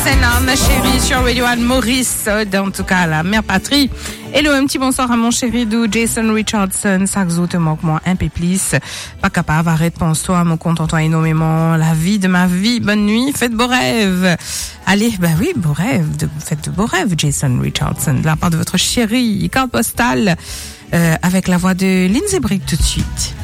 Senna, ma chérie, sur Radio One Maurice, en tout cas, la mère patrie. Hello, un petit bonsoir à mon chéri d'où Jason Richardson, ça te manque moi un peu plus. Pas capable, arrête, pense-toi, me content-toi énormément, la vie de ma vie, bonne nuit, faites beaux rêves. Allez, bah oui, beaux rêves, faites de beaux rêves, Jason Richardson, de la part de votre chérie, carte postale, avec la voix de Lindsay Brick tout de suite.